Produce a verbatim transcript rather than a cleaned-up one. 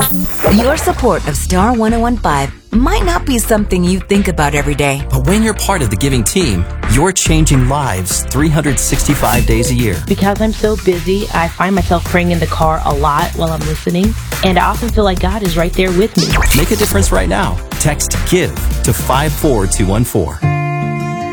Your support of Star one oh one point five might not be something you think about every day. But when you're part of the giving team, you're changing lives three hundred sixty-five days a year. Because I'm so busy, I find myself praying in the car a lot while I'm listening, and I often feel like God is right there with me. Make a difference right now. Text GIVE to five four two one four.